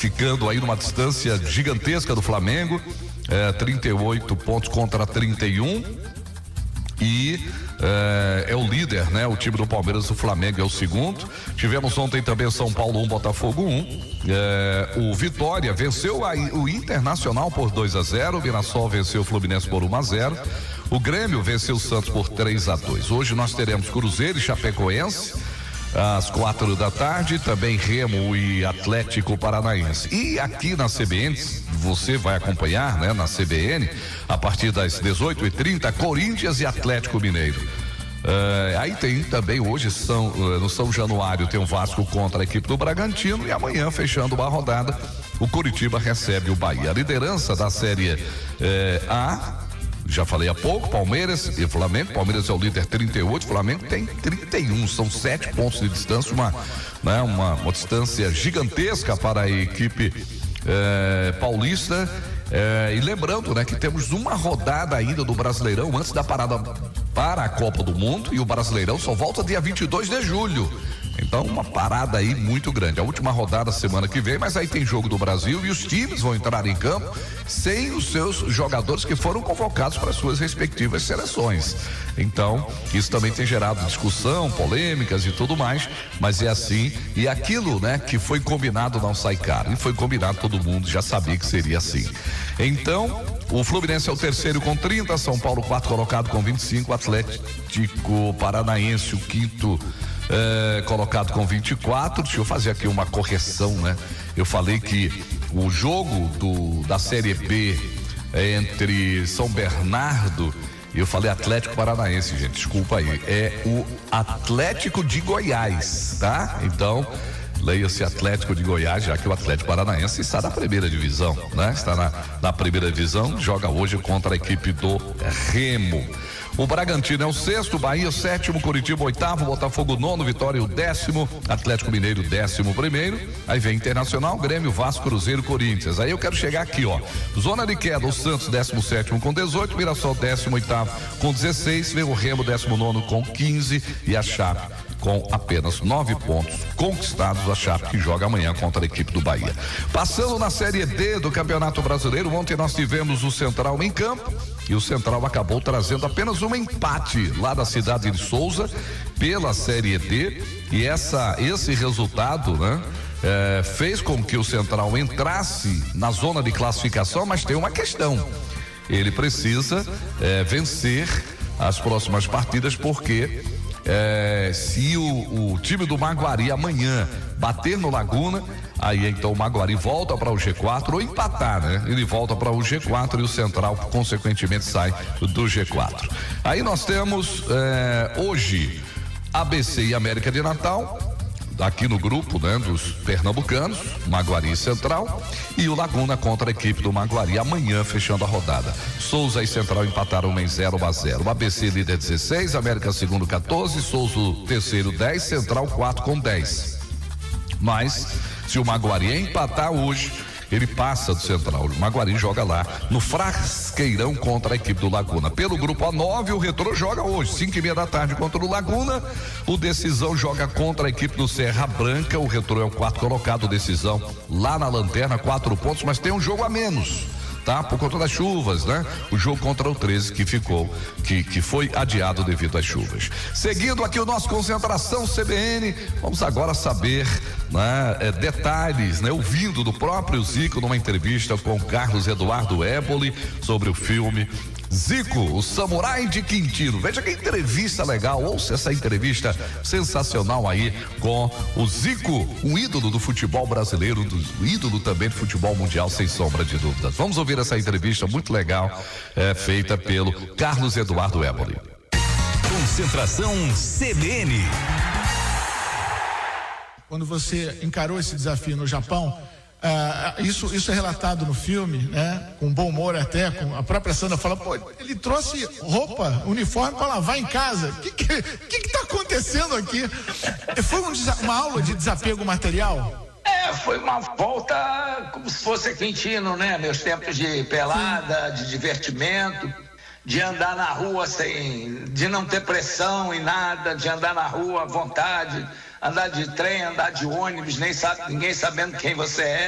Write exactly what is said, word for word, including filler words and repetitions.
ficando aí numa distância gigantesca do Flamengo, é, trinta e oito pontos contra trinta e um. E é, é o líder, né? O time do Palmeiras, o Flamengo é o segundo. Tivemos ontem também São Paulo um, Botafogo um. É, o Vitória venceu a, o Internacional por dois a zero. O Mirassol venceu o Fluminense por um a zero. O Grêmio venceu o Santos por três a dois. Hoje nós teremos Cruzeiro e Chapecoense às quatro da tarde, também Remo e Atlético Paranaense. E aqui na C B N, você vai acompanhar, né, na C B N, a partir das dezoito e trinta, Corinthians e Atlético Mineiro. Uh, aí tem também hoje São, uh, no São Januário tem o Vasco contra a equipe do Bragantino, e amanhã, fechando uma rodada, o Coritiba recebe o Bahia. A liderança da Série uh, A, já falei há pouco, Palmeiras e Flamengo. Palmeiras é o líder, trinta e oito, Flamengo tem trinta e um, são sete pontos de distância, uma, né, uma, uma distância gigantesca para a equipe eh, paulista. Eh, e lembrando, né, que temos uma rodada ainda do Brasileirão antes da parada para a Copa do Mundo, e o Brasileirão só volta dia vinte e dois de julho. Então, uma parada aí muito grande. A última rodada semana que vem, mas aí tem jogo do Brasil e os times vão entrar em campo sem os seus jogadores que foram convocados para suas respectivas seleções. Então, isso também tem gerado discussão, polêmicas e tudo mais, mas é assim, e aquilo, né, que foi combinado não sai caro. E foi combinado, todo mundo já sabia que seria assim. Então, o Fluminense é o terceiro com trinta, São Paulo quarto colocado com vinte e cinco, Atlético Paranaense o quinto É, colocado com vinte e quatro. Deixa eu fazer aqui uma correção, né? Eu falei que o jogo do, da Série B é entre São Bernardo, eu falei Atlético Paranaense, gente, desculpa aí, é o Atlético de Goiás, tá? Então, leia-se Atlético de Goiás, já que o Atlético Paranaense está na primeira divisão, né? Está na, na primeira divisão, joga hoje contra a equipe do Remo. O Bragantino é o sexto, Bahia o sétimo, Curitiba o oitavo, Botafogo nono, Vitória o décimo, Atlético Mineiro décimo primeiro. Aí vem Internacional, Grêmio, Vasco, Cruzeiro, Corinthians. Aí eu quero chegar aqui, ó. Zona de queda, o Santos décimo sétimo com dezoito, Mirassol décimo oitavo com dezesseis, vem o Remo décimo nono com quinze e a Chape com apenas nove pontos conquistados. A Chape que joga amanhã contra a equipe do Bahia. Passando na Série D do Campeonato Brasileiro, ontem nós tivemos o Central em campo e o Central acabou trazendo apenas um empate lá da cidade de Souza pela Série D, e essa, esse resultado, né, é, fez com que o Central entrasse na zona de classificação, mas tem uma questão: ele precisa é, vencer as próximas partidas, porque É, se o, o time do Maguari amanhã bater no Laguna, aí então o Maguari volta para o G quatro, ou empatar, né? Ele volta para o G quatro e o Central consequentemente sai do G quatro. Aí nós temos é, hoje A B C e América de Natal aqui no grupo, né, dos pernambucanos, Maguari e Central, e o Laguna contra a equipe do Maguari amanhã, fechando a rodada. Souza e Central empataram em zero a zero. O A B C líder dezesseis, América segundo quatorze, Souza terceiro dez, Central quatro com dez. Mas se o Maguari empatar hoje, ele passa do Central. O Maguari joga lá no Frasqueirão contra a equipe do Laguna. Pelo grupo A nove, o Retrô joga hoje, cinco e meia da tarde, contra o Laguna. O Decisão joga contra a equipe do Serra Branca. O Retrô é o quarto colocado, o Decisão lá na lanterna, quatro pontos, mas tem um jogo a menos, tá? Por conta das chuvas, né? O jogo contra o treze que ficou, que, que foi adiado devido às chuvas. Seguindo aqui o nosso Concentração C B N, vamos agora saber, né, é, detalhes, né? Ouvindo do próprio Zico numa entrevista com Carlos Eduardo Éboli sobre o filme Zico, o Samurai de Quintino. Veja que entrevista legal, ouça essa entrevista sensacional aí com o Zico, um ídolo do futebol brasileiro, do ídolo também do futebol mundial, sem sombra de dúvidas. Vamos ouvir essa entrevista muito legal, é, feita pelo Carlos Eduardo Éboli. Concentração C B N. Quando você encarou esse desafio no Japão, Uh, isso, isso é relatado no filme, né? Com bom humor até, com a própria Sandra fala, pô, ele trouxe roupa, uniforme para lavar em casa. O que que, que que tá acontecendo aqui? Foi um, uma aula de desapego material? É, foi uma volta como se fosse Quintino, né? Meus tempos de pelada, de divertimento, de andar na rua sem, de não ter pressão em nada, de andar na rua à vontade, andar de trem, andar de ônibus, nem sabe, ninguém sabendo quem você é.